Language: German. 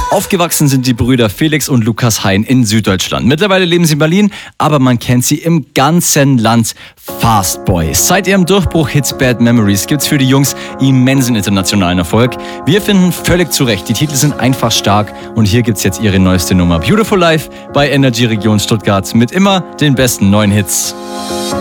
Aufgewachsen sind die Brüder Felix und Lukas Hein in Süddeutschland. Mittlerweile leben sie in Berlin, aber man kennt sie im ganzen Land. Fast Boys. Seit ihrem Durchbruch Hits Bad Memories gibt's für die Jungs immensen internationalen Erfolg. Wir finden völlig zu Recht, die Titel sind einfach stark und hier gibt's jetzt ihre neueste Nummer Beautiful Life bei Energy Region Stuttgart mit immer den besten neuen Hits.